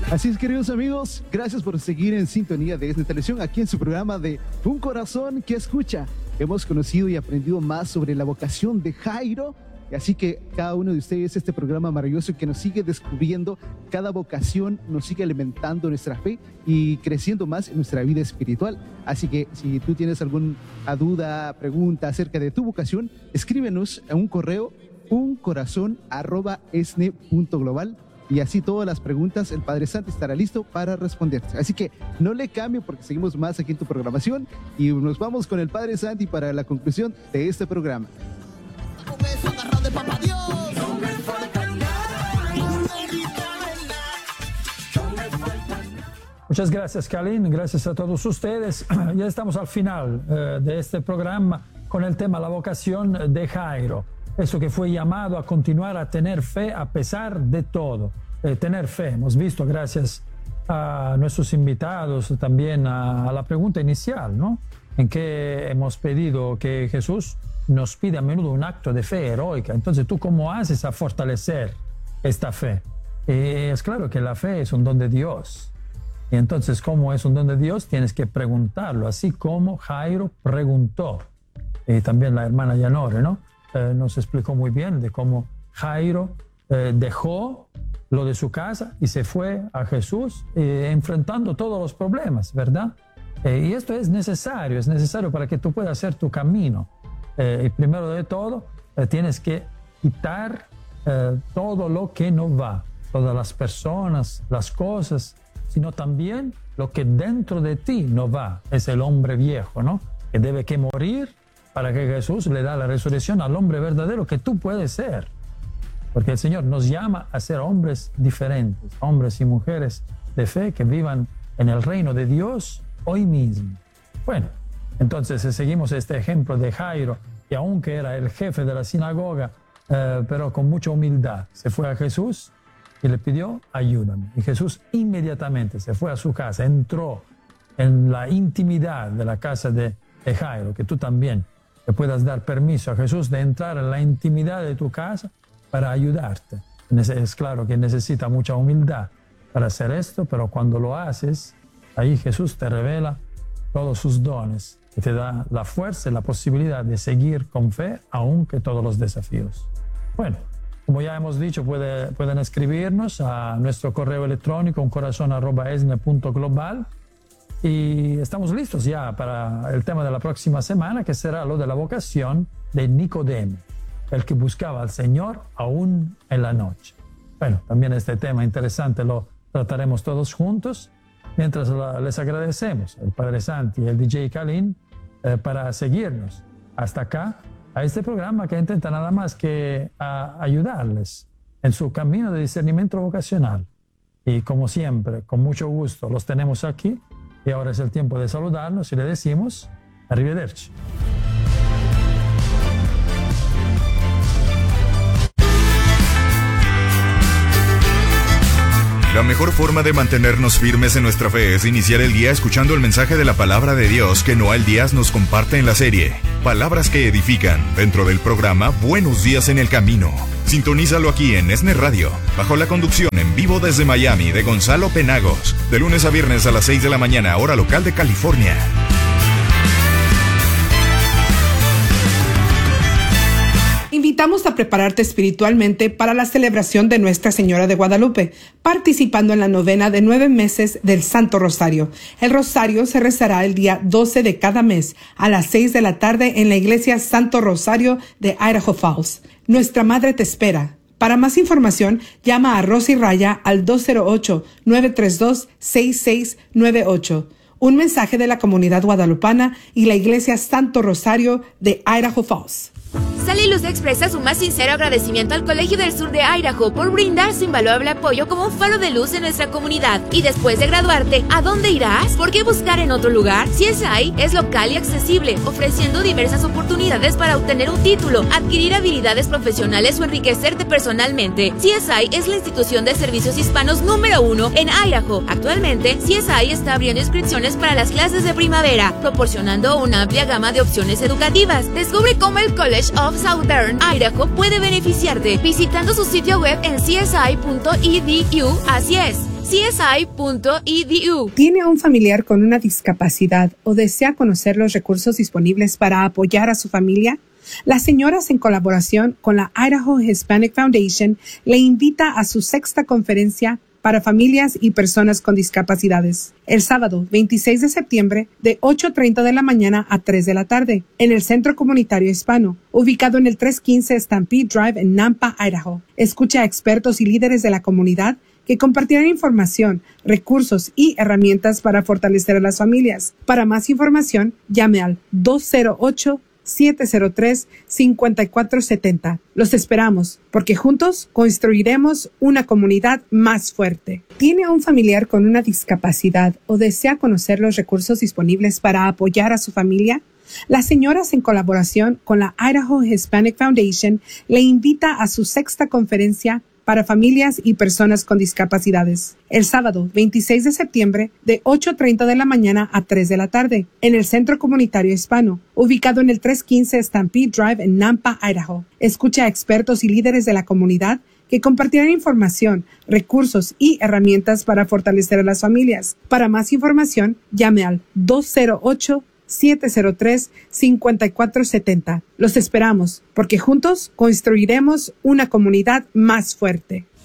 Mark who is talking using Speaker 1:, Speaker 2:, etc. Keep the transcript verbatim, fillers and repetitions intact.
Speaker 1: Así es, queridos amigos, gracias por seguir en sintonía de esta televisión, aquí en su programa de Un Corazón que Escucha. Hemos conocido y aprendido más sobre la vocación de Jairo, así que cada uno de ustedes, este programa maravilloso que nos sigue descubriendo, cada vocación nos sigue alimentando nuestra fe y creciendo más en nuestra vida espiritual. Así que si tú tienes alguna duda, pregunta acerca de tu vocación, escríbenos a un correo, uncorazón arroba esne punto global. Y así todas las preguntas, el Padre Santi estará listo para responderte. Así que no le cambie porque seguimos más aquí en tu programación y nos vamos con el Padre Santi para la conclusión de este programa.
Speaker 2: Muchas gracias, Kalin. Gracias a todos ustedes. Ya estamos al final eh, de este programa con el tema la vocación de Jairo. Eso que fue llamado a continuar a tener fe a pesar de todo. Eh, tener fe, hemos visto gracias a nuestros invitados, también a, a la pregunta inicial, ¿no? En que hemos pedido que Jesús nos pide a menudo un acto de fe heroica. Entonces, ¿tú cómo haces a fortalecer esta fe? Eh, es claro que la fe es un don de Dios. Y entonces, ¿cómo es un don de Dios? Tienes que preguntarlo, así como Jairo preguntó. Y también la hermana Yanore, ¿no? Eh, nos explicó muy bien de cómo Jairo eh, dejó lo de su casa y se fue a Jesús eh, enfrentando todos los problemas, ¿verdad? Eh, y esto es necesario, es necesario para que tú puedas hacer tu camino. Eh, y primero de todo, eh, tienes que quitar eh, todo lo que no va, todas las personas, las cosas, sino también lo que dentro de ti no va. Es el hombre viejo, ¿no? Que debe que morir para que Jesús le da la resurrección al hombre verdadero que tú puedes ser. Porque el Señor nos llama a ser hombres diferentes, hombres y mujeres de fe que vivan en el reino de Dios hoy mismo. Bueno, entonces seguimos este ejemplo de Jairo, que aunque era el jefe de la sinagoga, eh, pero con mucha humildad, se fue a Jesús y le pidió, ayúdame. Y Jesús inmediatamente se fue a su casa, entró en la intimidad de la casa de, de Jairo, que tú también le puedas dar permiso a Jesús de entrar en la intimidad de tu casa para ayudarte. Es claro que necesita mucha humildad para hacer esto, pero cuando lo haces, ahí Jesús te revela todos sus dones y te da la fuerza y la posibilidad de seguir con fe, aunque todos los desafíos. Bueno, como ya hemos dicho, puede, pueden escribirnos a nuestro correo electrónico uncorazon arroba esne punto global y estamos listos ya para el tema de la próxima semana, que será lo de la vocación de Nicodemo, el que buscaba al Señor aún en la noche. Bueno, también este tema interesante lo trataremos todos juntos, mientras la, les agradecemos el Padre Santi y el D J Kalin eh, para seguirnos hasta acá, a este programa que intenta nada más que a, ayudarles en su camino de discernimiento vocacional. Y como siempre, con mucho gusto los tenemos aquí, y ahora es el tiempo de saludarnos y le decimos arrivederci.
Speaker 3: La mejor forma de mantenernos firmes en nuestra fe es iniciar el día escuchando el mensaje de la palabra de Dios que Noel Díaz nos comparte en la serie Palabras que Edifican, dentro del programa Buenos Días en el Camino. Sintonízalo aquí en Esne Radio, bajo la conducción en vivo desde Miami de Gonzalo Penagos, de lunes a viernes a las seis de la mañana, hora local de California.
Speaker 4: Invitamos a prepararte espiritualmente para la celebración de Nuestra Señora de Guadalupe, participando en la novena de nueve meses del Santo Rosario. El Rosario se rezará el día doce de cada mes a las seis de la tarde en la Iglesia Santo Rosario de Idaho Falls. Nuestra Madre te espera. Para más información, llama a Rosy Raya al dos cero ocho, nueve tres dos, seis seis nueve ocho. Un mensaje de la comunidad guadalupana y la Iglesia Santo Rosario de Idaho Falls.
Speaker 5: Sally Luz expresa su más sincero agradecimiento al Colegio del Sur de Idaho por brindar su invaluable apoyo como un faro de luz en nuestra comunidad. Y después de graduarte, ¿a dónde irás? ¿Por qué buscar en otro lugar? C S I es local y accesible, ofreciendo diversas oportunidades para obtener un título, adquirir habilidades profesionales o enriquecerte personalmente. C S I es la institución de servicios hispanos número uno en Idaho. Actualmente, C S I está abriendo inscripciones para las clases de primavera, proporcionando una amplia gama de opciones educativas. Descubre cómo el College of Southern Idaho puede beneficiarte visitando su sitio web en c s i punto e d u. Así es, c s i punto e d u.
Speaker 4: ¿Tiene un familiar con una discapacidad o desea conocer los recursos disponibles para apoyar a su familia? Las señoras, en colaboración con la Idaho Hispanic Foundation, le invita a su sexta conferencia para familias y personas con discapacidades, el sábado veintiséis de septiembre de ocho treinta de la mañana a tres de la tarde, en el Centro Comunitario Hispano, ubicado en el trescientos quince Stampede Drive en Nampa, Idaho. Escucha a expertos y líderes de la comunidad que compartirán información, recursos y herramientas para fortalecer a las familias. Para más información, llame al dos cero ocho, siete cero tres, cinco cuatro siete cero. Los esperamos, porque juntos construiremos una comunidad más fuerte. ¿Tiene un familiar con una discapacidad o desea conocer los recursos disponibles para apoyar a su familia? Las señoras, en colaboración con la Idaho Hispanic Foundation, le invita a su sexta conferencia para familias y personas con discapacidades, el sábado veintiséis de septiembre de ocho treinta de la mañana a tres de la tarde, en el Centro Comunitario Hispano, ubicado en el trescientos quince Stampede Drive en Nampa, Idaho. Escucha a expertos y líderes de la comunidad que compartirán información, recursos y herramientas para fortalecer a las familias. Para más información, llame al dos cero ocho, siete cero tres, cinco cuatro siete cero. Los esperamos, porque juntos construiremos una comunidad más fuerte.